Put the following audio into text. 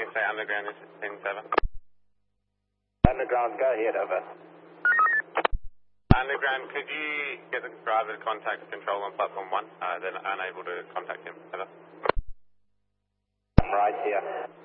say underground is in 7. Underground, go ahead, over. Underground, could you get the driver to contact control on platform 1? They're unable to contact him. Over. I'm right here.